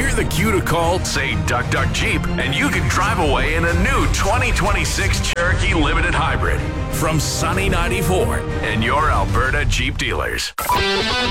Hear the cue to call, say Duck Duck Jeep, and you can drive away in a new 2026 Cherokee Limited Hybrid from Sunny 94 and your Alberta Jeep dealers.